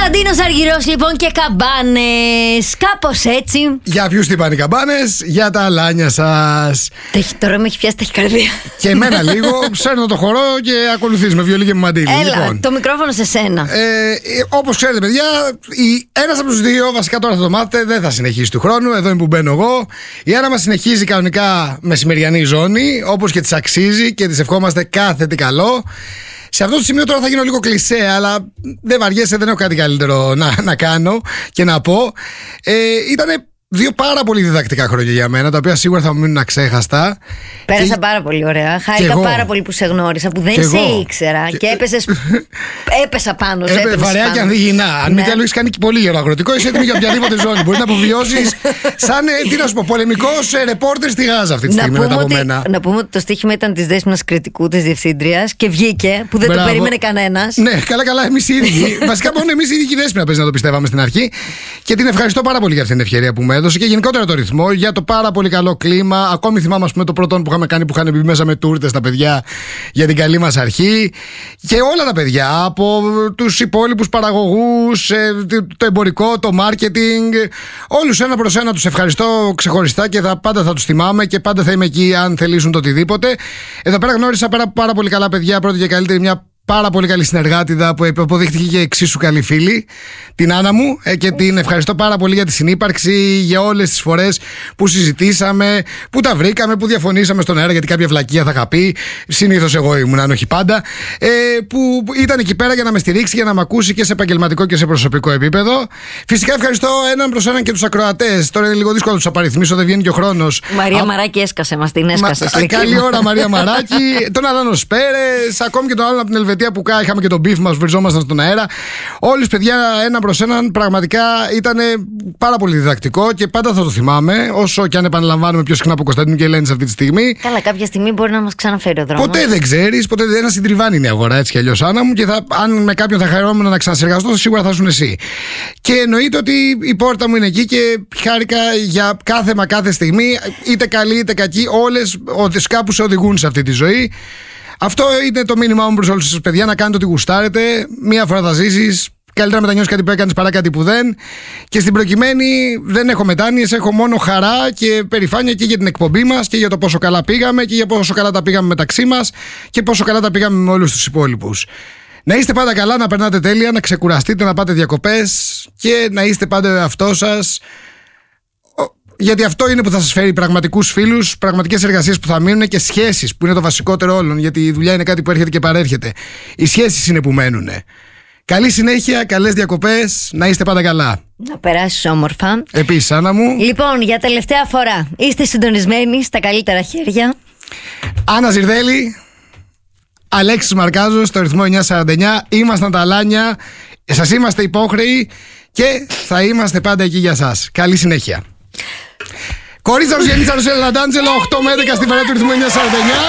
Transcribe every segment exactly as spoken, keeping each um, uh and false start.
Κωνσταντίνος Αργυρός λοιπόν και καμπάνες. Κάπως έτσι. Για ποιους τυπάνε οι καμπάνες? Για τα αλάνια σας. Τώρα με έχει πιάσει ταχυκαρδία. Και εμένα λίγο. Σέρνω το χορό και ακολουθείς με βιολί και με μαντίλι. Έλα, λοιπόν, το μικρόφωνο σε σένα. ε, Όπως ξέρετε, παιδιά, η, ένας από τους δύο, βασικά τώρα θα το μάθετε, δεν θα συνεχίσει του χρόνου. Εδώ είναι που μπαίνω εγώ. Η Άννα μας συνεχίζει κανονικά μεσημεριανή ζώνη, όπως και της αξίζει και της ευχόμαστε κάθε τι καλό. Σε αυτό το σημείο τώρα θα γίνω λίγο κλισέ, αλλά δεν βαριέσαι, δεν έχω κάτι καλύτερο να, να κάνω και να πω. Ε, ήτανε δύο πάρα πολύ διδακτικά χρόνια για μένα, τα οποία σίγουρα θα μου μείνουν αξέχαστα. Πέρασα και... πάρα πολύ ωραία. Χάρηκα πάρα πολύ που σε γνώρισα, που δεν και σε εγώ. ήξερα και, και έπεσες. Έπεσα πάνω σε. Έπεσε βαρέα και ανδυγινά. Αν ναι. μη τι άλλο, έχει κάνει και πολύ γερό αγροτικό, είσαι έτοιμη για οποιαδήποτε ζώνη. Μπορεί να αποβιώσει σαν, τι να σου πω, πολεμικό ρεπόρτερ στη Γάζα αυτή τη στιγμή μετά από μένα. Να πούμε ότι το στοίχημα ήταν τη Δέσποινας Κρητικού, τη διευθύντρια, και βγήκε, που δεν Μπράβο. Το περίμενε κανένα. Ναι, καλά, καλά, εμεί οι ίδιοι. Βασικά, μόνο εμεί οι ίδιοι η Δέσποινα παίζει να το πιστεύαμε στην αρχή. Και την ευχαριστώ πάρα πολύ για αυτή την ευκαιρία που μου έδωσε και γενικότερα το ρυθμό, για το πάρα πολύ καλό κλίμα. Ακόμη θυμάμαι, ας πούμε, το πρώτο που είχαμε κάνει που είχαν μπει μέσα με τούρτες τα παιδιά για την καλή μας αρχή. Και όλα τα παιδιά, από τους υπόλοιπους παραγωγούς, το εμπορικό, το marketing, όλους ένα προς ένα τους ευχαριστώ ξεχωριστά και θα, πάντα θα τους θυμάμαι και πάντα θα είμαι εκεί αν θελήσουν το οτιδήποτε. Εδώ πέρα γνώρισα πάρα, πάρα πολύ καλά παιδιά, πρώτη και καλύτερη, μια πάρα πολύ καλή συνεργάτηδα που αποδείχτηκε και εξίσου καλή φίλη, την Άννα μου, και την ευχαριστώ πάρα πολύ για τη συνύπαρξη, για όλες τις φορές που συζητήσαμε, που τα βρήκαμε, που διαφωνήσαμε στον αέρα γιατί κάποια βλακεία θα είχα πει. Συνήθως εγώ ήμουν, αν όχι πάντα. Ε, που ήταν εκεί πέρα για να με στηρίξει, για να με ακούσει και σε επαγγελματικό και σε προσωπικό επίπεδο. Φυσικά ευχαριστώ έναν προς έναν και τους ακροατές. Τώρα είναι λίγο δύσκολο να τους απαριθμίσω, δεν βγαίνει και ο χρόνος. Μαρία Α... Μαράκη έσκασε, μας την έσκασε. Μα... Καλή ώρα, Μαρία Μαράκη. Τον Αλάνο Σπέρες, ακόμη και τον άλλον από την Ελβετία που είχαμε και τον beef μας που βριζόμασταν στον αέρα. Όλους παιδιά ένα προς έναν, πραγματικά ήταν πάρα πολύ διδακτικό και πάντα θα το θυμάμαι, όσο και αν επαναλαμβάνουμε πιο συχνά από Κωνσταντίνου και Ελένης αυτή τη στιγμή. Καλά, κάποια στιγμή μπορεί να μας ξαναφέρει ο δρόμος. Ποτέ δεν ξέρεις, ποτέ ένα συντριβάνι είναι η αγορά, έτσι κι αλλιώς, Άννα μου, και θα, αν με κάποιον θα χαρόμουν να ξανασυργαστώ, σίγουρα θα ήσουν εσύ. Και εννοείται ότι η πόρτα μου είναι εκεί και χάρηκα για κάθε μα κάθε στιγμή, είτε καλή είτε κακή, όλες κάπου σε οδηγούν σε αυτή τη ζωή. Αυτό είναι το μήνυμά μου προς όλους σας παιδιά, να κάνετε ό,τι γουστάρετε. Μία φορά θα ζήσεις. Καλύτερα μετανιώσεις κάτι που έκανες παρά κάτι που δεν. Και στην προκειμένη δεν έχω μετάνοιες, έχω μόνο χαρά και περηφάνεια και για την εκπομπή μας και για το πόσο καλά πήγαμε και για πόσο καλά τα πήγαμε μεταξύ μας και πόσο καλά τα πήγαμε με όλους τους υπόλοιπους. Να είστε πάντα καλά, να περνάτε τέλεια, να ξεκουραστείτε, να πάτε διακοπές και να είστε πάντα ο εαυτός σας. Γιατί αυτό είναι που θα σας φέρει πραγματικούς φίλους, πραγματικές εργασίες που θα μείνουν και σχέσεις που είναι το βασικότερο όλων. Γιατί η δουλειά είναι κάτι που έρχεται και παρέρχεται. Οι σχέσεις είναι που μένουν. Καλή συνέχεια, καλές διακοπές, να είστε πάντα καλά. Να περάσεις όμορφα. Επίσης, Άννα μου. Λοιπόν, για τελευταία φορά, είστε συντονισμένοι στα καλύτερα χέρια. Άννα Ζιρδέλη, Αλέξης Μαρκάζος, στο ρυθμό εννιακόσια σαράντα εννιά. Ήμασταν τα Αλάνια. Σας είμαστε υπόχρεοι και θα είμαστε πάντα εκεί για σας. Καλή συνέχεια. Κορίτσα Ρουσιανίτσα Ρουσέλα Λαντάντζελο, οκτώ με έντεκα στην παρέα του ρυθμού εννιακόσια σαράντα εννιά.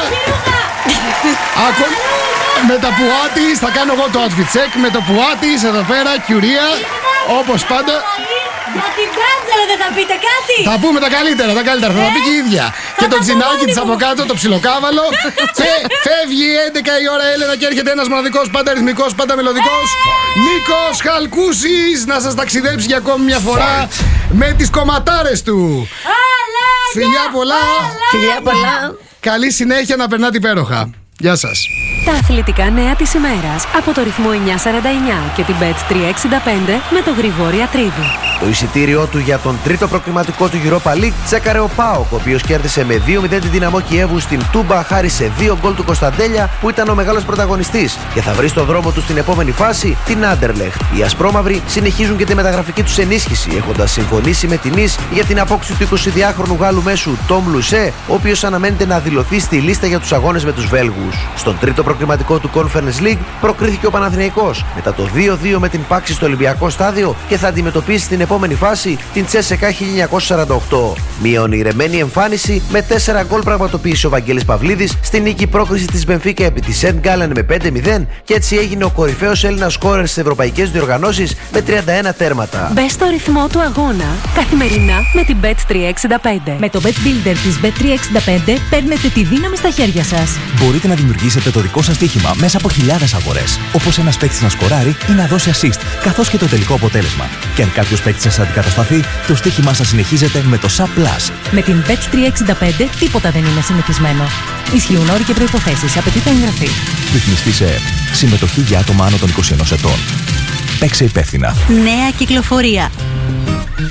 Με τα πουά της, θα κάνω εγώ το outfit check. Με το πουά της, εδώ πέρα, κιουρία. Όπως πάντα. Για την Τάντζελο δεν θα πείτε κάτι? Θα πούμε τα καλύτερα, τα καλύτερα, θα τα πει και η ίδια. Και το τζινάκι της από κάτω, το ψιλοκάβαλο. Και φεύγει έντεκα η ώρα, Έλενα, και έρχεται ένας μοναδικός, πάντα ρυθμικός, πάντα μελωδικός, Νίκος Χαλκούσης, να σας ταξιδέψει για ακόμη μια φορά με τις κομματάρες του. Φιλιά πολλά. Φιλιά πολλά. Καλή συνέχεια, να περνάτε υπέροχα. Γεια σας. Τα αθλητικά νέα της ημέρας από το ρυθμό εννιακόσια σαράντα εννιά και την μπετ τριακόσια εξήντα πέντε με τον Γρηγόρη Ατρίδη. Το εισιτήριό του για τον τρίτο προκριματικό του Europa League τσέκαρε ο ΠΑΟΚ, ο οποίος κέρδισε με δύο μηδέν τη Δυναμό Κιέβου στην Τούμπα χάρη σε δύο γκολ του Κωνσταντέλια, που ήταν ο μεγάλος πρωταγωνιστής και θα βρει στο δρόμο του στην επόμενη φάση την Άντερλεχτ. Οι ασπρόμαυροι συνεχίζουν και τη μεταγραφική τους ενίσχυση, έχοντας συμφωνήσει με την Νις για την απόκτηση του εικοσιδυάχρονου Γάλλου μέσου Τόμ Λουσέ, ο οποίος αναμένεται να δηλωθεί στη λίστα για τους αγώνες με τους Βέλγους. Στον τρίτο προκριματικό του Conference League προκρίθηκε ο Παναθηναϊκός μετά το δύο δύο με την Πάξη στο Ολυμπιακό Στάδιο και θα αντιμετωπίσει στην επόμενη φάση την Τσέσεκα χίλια εννιακόσια σαράντα οκτώ. Μια ονειρεμένη εμφάνιση με τέσσερα γκολ πραγματοποίησε ο Βαγγέλης Παυλίδης στη νίκη πρόκριση της Μπενφίκα επί της Σεντ Γκάλεν με πέντε μηδέn και έτσι έγινε ο κορυφαίος Έλληνας σκόρερ στις ευρωπαϊκές διοργανώσεις με τριάντα ένα τέρματα. Μπες στο ρυθμό του αγώνα καθημερινά με την μπετ τριακόσια εξήντα πέντε. Με το Bet Builder της μπετ τριακόσια εξήντα πέντε παίρνετε τη δύναμη στα χέρια σας. Μπορείτε να δημιουργήσετε το δικό τελικό σας στοίχημα μέσα από χιλιάδες αγορές. Όπως ένας παίκτης να σκοράρει ή να δώσει assist, καθώς και το τελικό αποτέλεσμα. Και αν κάποιος παίκτης σας αντικατασταθεί, το στοίχημά σας συνεχίζεται με το Sub Plus. Με την μπετ τριακόσια εξήντα πέντε τίποτα δεν είναι συνηθισμένο. Ισχύουν όροι και προϋποθέσεις. Απαιτείται εγγραφή. Ρυθμιστή σε συμμετοχή για άτομα άνω των είκοσι ενός ετών. Παίξε υπεύθυνα. Νέα κυκλοφορία.